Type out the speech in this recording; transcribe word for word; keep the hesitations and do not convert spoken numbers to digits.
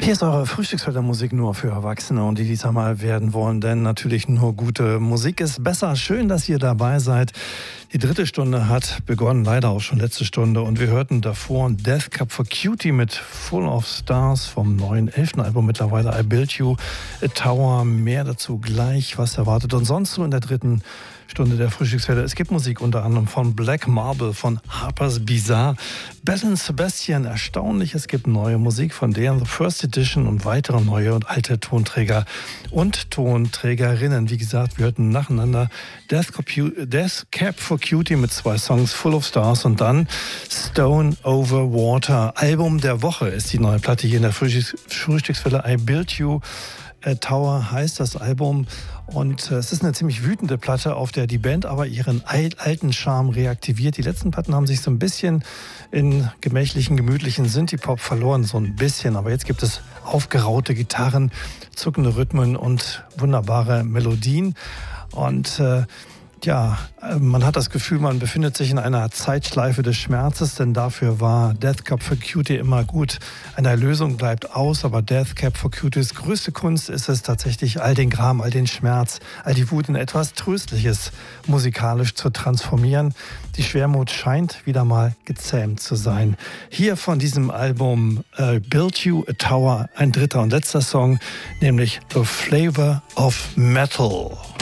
Hier ist eure Frühstücksfiltermusik nur für Erwachsene und die dieser mal werden wollen, denn natürlich nur gute Musik ist besser. Schön, dass ihr dabei seid. Die dritte Stunde hat begonnen, leider auch schon letzte Stunde, und wir hörten davor Death Cab for Cutie mit Full of Stars vom neuen elften Album mittlerweile, I Built You a Tower. Mehr dazu gleich, was erwartet uns sonst so in der dritten Stunde der Frühstücksfälle. Es gibt Musik unter anderem von Black Marble, von Harper's Bizarre, Belle and Sebastian, erstaunlich. Es gibt neue Musik von deren The First Edition und weitere neue und alte Tonträger und Tonträgerinnen. Wie gesagt, wir hörten nacheinander Death, Death Cab for Cutie mit zwei Songs, Full of Stars, und dann Stone Over Water. Album der Woche ist die neue Platte hier in der Frühstücks Frühstücksfälle. I Built You a Tower heißt das Album. Und äh, es ist eine ziemlich wütende Platte, auf der die Band aber ihren alten Charme reaktiviert. Die letzten Platten haben sich so ein bisschen in gemächlichen, gemütlichen Synthie-Pop verloren, so ein bisschen. Aber jetzt gibt es aufgeraute Gitarren, zuckende Rhythmen und wunderbare Melodien. Und äh, ja, man hat das Gefühl, man befindet sich in einer Zeitschleife des Schmerzes, denn dafür war Death Cab for Cutie immer gut. Eine Erlösung bleibt aus, aber Death Cab for Cuties größte Kunst ist es tatsächlich, all den Gram, all den Schmerz, all die Wut in etwas Tröstliches musikalisch zu transformieren. Die Schwermut scheint wieder mal gezähmt zu sein. Hier von diesem Album uh, Built You a Tower, ein dritter und letzter Song, nämlich The Flavor of Metal.